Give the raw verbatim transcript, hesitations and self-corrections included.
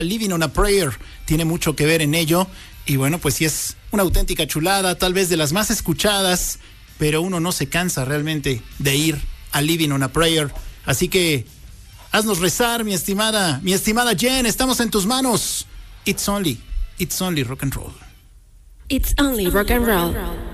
Living on a Prayer tiene mucho que ver en ello. Y bueno, pues sí es una auténtica chulada, tal vez de las más escuchadas, pero uno no se cansa realmente de ir a Living on a Prayer. Así que haznos rezar, mi estimada, mi estimada Jen, estamos en tus manos. It's only, it's only rock and roll. It's only rock and roll.